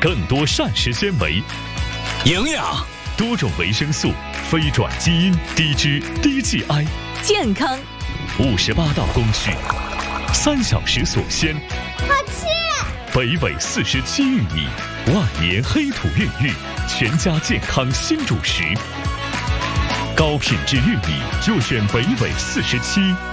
更多膳食纤维， 营养， 多种维生素，非转基因，低脂低 GI， 健康 58道工序，3小时锁鲜， 好吃。 北纬47玉米，万年黑土孕育，全家健康新主食。高品质玉米就选北纬47。